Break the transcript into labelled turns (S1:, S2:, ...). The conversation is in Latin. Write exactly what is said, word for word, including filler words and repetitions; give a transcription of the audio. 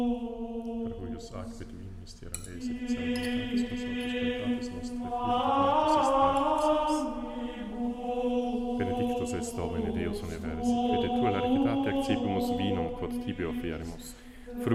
S1: per huius aquae tu in mysterum eis et salutatis consortus cantatus nostre fiat benedictus est Domine Deus universi, quid et tua laritate accipimus vinum quod tibi offerimus.